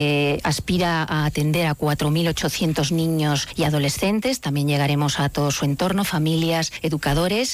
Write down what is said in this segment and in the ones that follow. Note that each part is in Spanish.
Aspira a atender a 4.800 niños y adolescentes. También llegaremos a todo su entorno, familias, educadores.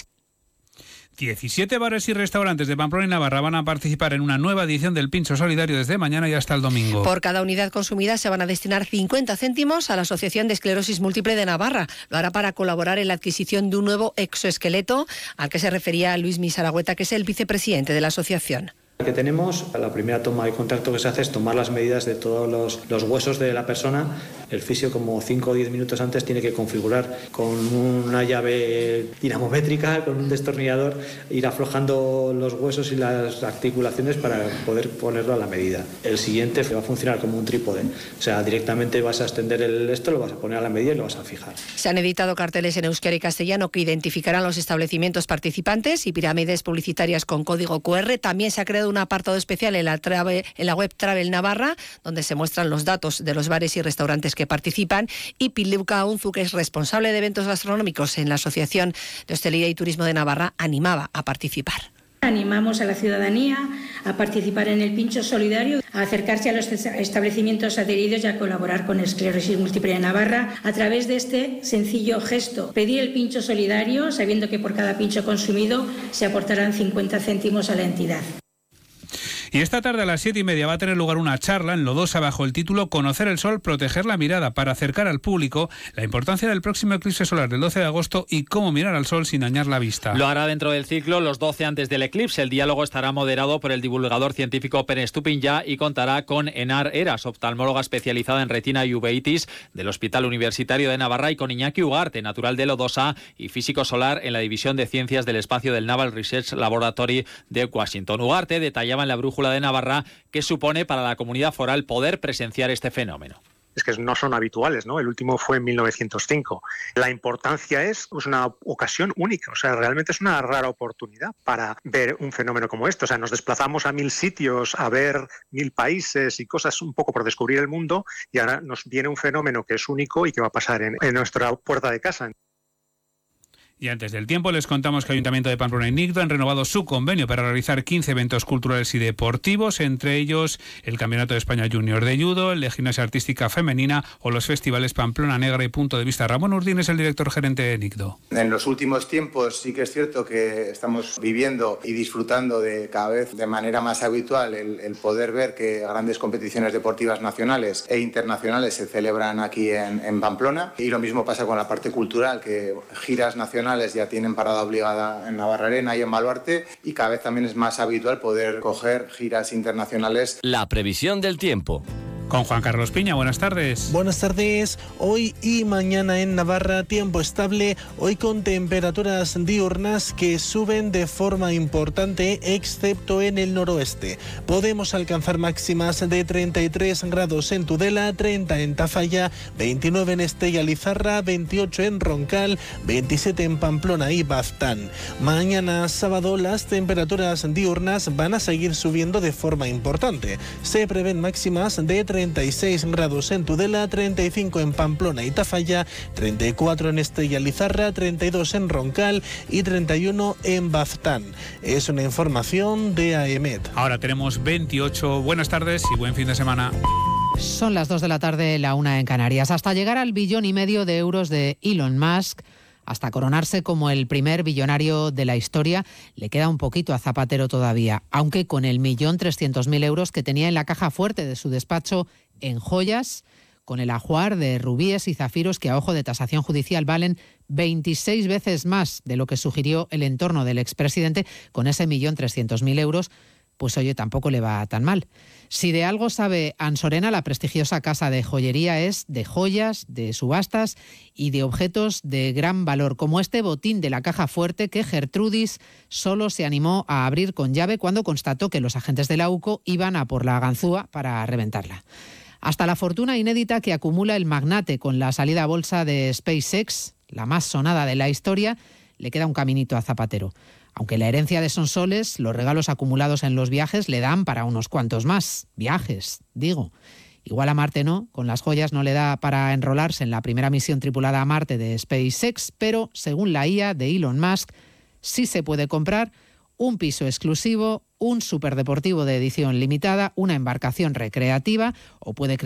17 bares y restaurantes de Pamplona y Navarra van a participar en una nueva edición del Pincho Solidario desde mañana y hasta el domingo. Por cada unidad consumida se van a destinar 50 céntimos a la Asociación de Esclerosis Múltiple de Navarra. Lo hará para colaborar en la adquisición de un nuevo exoesqueleto, al que se refería Luis Misaragüeta, que es el vicepresidente de la asociación. Que tenemos, la primera toma de contacto que se hace es tomar las medidas de todos los huesos de la persona. El fisio, como 5 o 10 minutos antes, tiene que configurar con una llave dinamométrica, con un destornillador, ir aflojando los huesos y las articulaciones para poder ponerlo a la medida. El siguiente va a funcionar como un trípode, o sea, directamente vas a extender esto, lo vas a poner a la medida y lo vas a fijar. Se han editado carteles en euskera y castellano que identificarán los establecimientos participantes y pirámides publicitarias con código QR. También se ha creado un apartado especial en la web Travel Navarra, donde se muestran los datos de los bares y restaurantes que participan, y Piluca Unzu, que es responsable de eventos gastronómicos en la Asociación de Hostelería y Turismo de Navarra, animaba a participar. Animamos a la ciudadanía a participar en el Pincho Solidario, a acercarse a los establecimientos adheridos y a colaborar con Esclerosis Múltiple de Navarra a través de este sencillo gesto: pedir el Pincho Solidario, sabiendo que por cada pincho consumido se aportarán 50 céntimos a la entidad. Y esta tarde a las 7:30 va a tener lugar una charla en Lodosa bajo el título Conocer el sol, proteger la mirada, para acercar al público la importancia del próximo eclipse solar del 12 de agosto y cómo mirar al sol sin dañar la vista. Lo hará dentro del ciclo Los 12 antes del eclipse. El diálogo estará moderado por el divulgador científico Pere Estupiñán y contará con Enar Eras, oftalmóloga especializada en retina y uveitis del Hospital Universitario de Navarra, y con Iñaki Ugarte, natural de Lodosa y físico solar en la División de Ciencias del Espacio del Naval Research Laboratory de Washington. Ugarte detallaba en la Brújula de Navarra qué supone para la comunidad foral poder presenciar este fenómeno. Es que no son habituales, ¿no? El último fue en 1905. La importancia es una ocasión única, o sea, realmente es una rara oportunidad para ver un fenómeno como este. O sea, nos desplazamos a 1000 sitios, a ver 1000 países y cosas un poco por descubrir el mundo, y ahora nos viene un fenómeno que es único y que va a pasar en nuestra puerta de casa. Y antes del tiempo les contamos que el Ayuntamiento de Pamplona y Nicdo han renovado su convenio para realizar 15 eventos culturales y deportivos, entre ellos el Campeonato de España Junior de Judo, el de Gimnasia Artística Femenina o los festivales Pamplona Negra y Punto de Vista. Ramón Urdín es el director gerente de Nicdo. En los últimos tiempos sí que es cierto que estamos viviendo y disfrutando de cada vez de manera más habitual el poder ver que grandes competiciones deportivas nacionales e internacionales se celebran aquí en Pamplona, y lo mismo pasa con la parte cultural, que giras nacionales ya tienen parada obligada en Navarra Arena y en Baluarte, y cada vez también es más habitual poder coger giras internacionales. La previsión del tiempo. Con Juan Carlos Piña, buenas tardes. Buenas tardes. Hoy y mañana en Navarra, tiempo estable, hoy con temperaturas diurnas que suben de forma importante, excepto en el noroeste. Podemos alcanzar máximas de 33 grados en Tudela, 30 en Tafalla, 29 en Estella Lizarra, 28 en Roncal, 27 en Pamplona y Baztán. Mañana sábado las temperaturas diurnas van a seguir subiendo de forma importante. Se prevén máximas de 36 grados en Tudela, 35 en Pamplona y Tafalla, 34 en Estella Lizarra, 32 en Roncal y 31 en Baztán. Es una información de AEMET. Ahora tenemos 28. Buenas tardes y buen fin de semana. Son las 2 de la tarde, la 1 en Canarias. Hasta llegar al 1,5 billones de euros de Elon Musk, hasta coronarse como el primer billonario de la historia, le queda un poquito a Zapatero todavía, aunque con el 1.300.000 euros que tenía en la caja fuerte de su despacho en joyas, con el ajuar de rubíes y zafiros que a ojo de tasación judicial valen 26 veces más de lo que sugirió el entorno del expresidente, con ese 1.300.000 euros, pues oye, tampoco le va tan mal. Si de algo sabe Ansorena, la prestigiosa casa de joyería, es de joyas, de subastas y de objetos de gran valor, como este botín de la caja fuerte que Gertrudis solo se animó a abrir con llave cuando constató que los agentes de la UCO iban a por la ganzúa para reventarla. Hasta la fortuna inédita que acumula el magnate con la salida a bolsa de SpaceX, la más sonada de la historia, le queda un caminito a Zapatero. Aunque la herencia de Sonsoles, los regalos acumulados en los viajes le dan para unos cuantos más. Viajes, digo. Igual a Marte no, con las joyas no le da para enrolarse en la primera misión tripulada a Marte de SpaceX, pero según la IA de Elon Musk, sí se puede comprar un piso exclusivo, un superdeportivo de edición limitada, una embarcación recreativa o puede crear